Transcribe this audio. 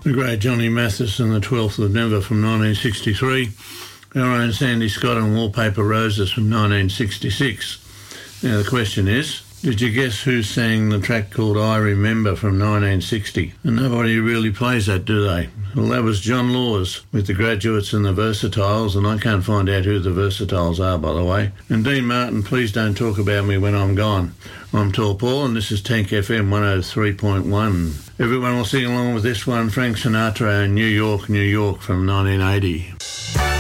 The great Johnny Mathis and the 12th of November from 1963. Our own Sandy Scott and Wallpaper Roses from 1966. Now the question is, did you guess who sang the track called I Remember from 1960? And nobody really plays that, do they? Well, that was John Laws with the Graduates and the Versatiles, and I can't find out who the Versatiles are, by the way. And Dean Martin, Please Don't Talk About Me When I'm Gone. I'm Tall Paul, and this is Tank FM 103.1. Everyone will sing along with this one, Frank Sinatra and New York, New York from 1980.